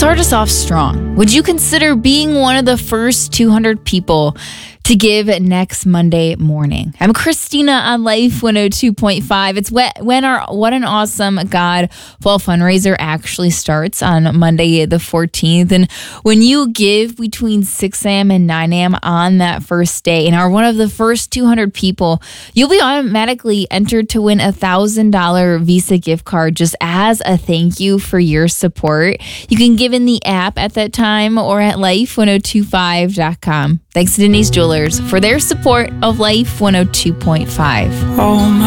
start us off strong. Would you consider being one of the first 200 people to give next Monday morning? I'm Christina on Life 102.5. It's when our What an Awesome God Fall fundraiser actually starts on Monday the 14th. And when you give between 6 a.m. and 9 a.m. on that first day and are one of the first 200 people, you'll be automatically entered to win a $1,000 Visa gift card just as a thank you for your support. You can give in the app at that time or at life1025.com. Thanks to Denise Jewelers for their support of Life 102.5.